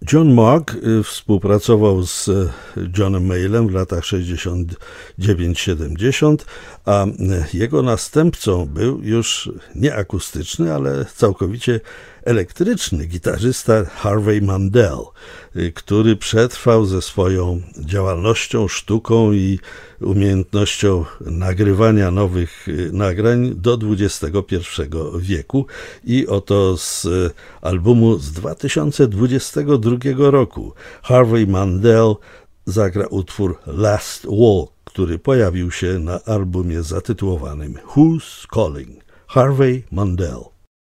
John Mark współpracował z Johnem Mayallem w latach 69-70, a jego następcą był już nie akustyczny, ale całkowicie elektryczny gitarzysta Harvey Mandel, który przetrwał ze swoją działalnością, sztuką i umiejętnością nagrywania nowych nagrań do XXI wieku. I oto z albumu z 2022 roku Harvey Mandel zagra utwór Last Walk, który pojawił się na albumie zatytułowanym Who's Calling? Harvey Mandel.